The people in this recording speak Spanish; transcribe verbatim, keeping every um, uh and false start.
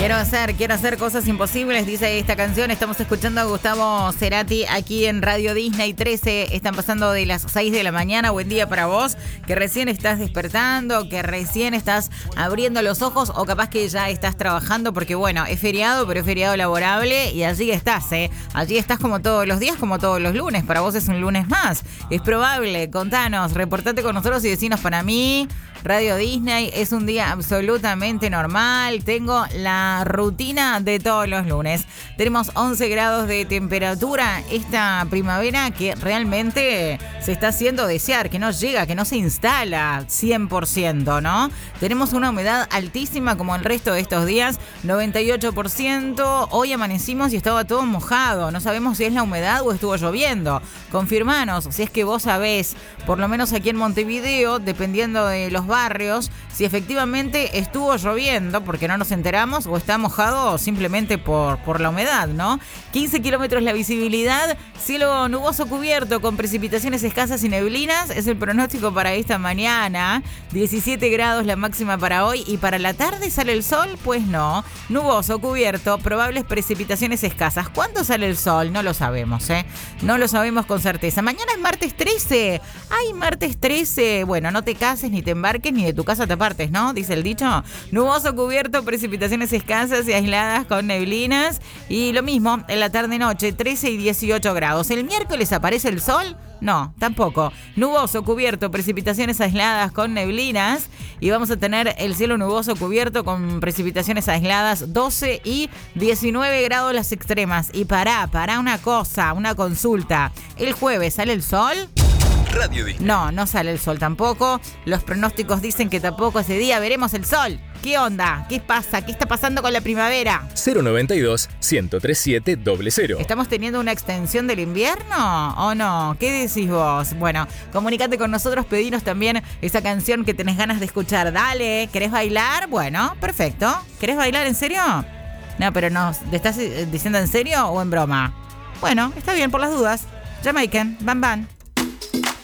Quiero hacer, quiero hacer cosas imposibles, dice esta canción. Estamos escuchando a Gustavo Cerati aquí en Radio Disney trece. Están pasando de las seis de la mañana. Buen día para vos, que recién estás despertando, que recién estás abriendo los ojos o capaz que ya estás trabajando porque, bueno, es feriado, pero es feriado laborable y allí estás, ¿eh? Allí estás como todos los días, como todos los lunes. Para vos es un lunes más. Es probable. Contanos, reportate con nosotros y decinos para mí. Radio Disney es un día absolutamente normal. Tengo la rutina de todos los lunes. Tenemos once grados de temperatura esta primavera que realmente se está haciendo desear, que no llega, que no se instala cien por ciento, ¿no? Tenemos una humedad altísima como el resto de estos días, noventa y ocho por ciento. Hoy amanecimos y estaba todo mojado. No sabemos si es la humedad o estuvo lloviendo. Confirmanos si es que vos sabés, por lo menos aquí en Montevideo, dependiendo de los barrios, si efectivamente estuvo lloviendo, porque no nos enteramos, o está mojado simplemente por, por la humedad, ¿no? quince kilómetros la visibilidad, cielo nuboso cubierto con precipitaciones escasas y neblinas, es el pronóstico para esta mañana. diecisiete grados la máxima para hoy, y para la tarde sale el sol, pues no, nuboso cubierto, probables precipitaciones escasas. ¿Cuándo sale el sol? No lo sabemos, ¿eh? No lo sabemos con certeza. Mañana es martes trece. ¡Ay, martes trece! Bueno, no te cases ni te embarques ni de tu casa te apartes, ¿no? Dice el dicho. Nuboso cubierto, precipitaciones escasas y aisladas con neblinas. Y lo mismo en la tarde-noche, trece y dieciocho grados. ¿El miércoles aparece el sol? No, tampoco. Nuboso cubierto, precipitaciones aisladas con neblinas. Y vamos a tener el cielo nuboso cubierto con precipitaciones aisladas, doce y diecinueve grados las extremas. Y pará, pará una cosa, una consulta. ¿El jueves sale el sol? Radio Disney. No, no sale el sol tampoco. Los pronósticos dicen que tampoco ese día veremos el sol. ¿Qué onda? ¿Qué pasa? ¿Qué está pasando con la primavera? cero noventa y dos, ciento treinta y siete, cero. ¿Estamos teniendo una extensión del invierno o no? ¿Qué decís vos? Bueno, comunicate con nosotros, pedinos también esa canción que tenés ganas de escuchar. Dale, ¿querés bailar? Bueno, perfecto. ¿Querés bailar en serio? No, pero no, ¿te estás diciendo en serio o en broma? Bueno, está bien, por las dudas. Jamaican, Bam Bam.